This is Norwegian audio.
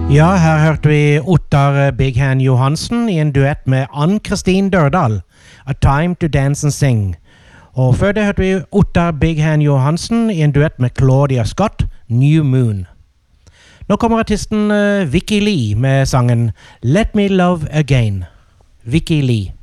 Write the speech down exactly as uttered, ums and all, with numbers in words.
Ja, her hørte vi Ottar Big Hand Johansen i en duett med Ann-Kristin Dørdal, A Time to Dance and Sing. Og før det hørte vi Ottar Big Hand Johansen i en duett med Claudia Scott, New Moon. Nå kommer artisten uh, Vicky Lee med sangen Let Me Love Again. Vicky Lee.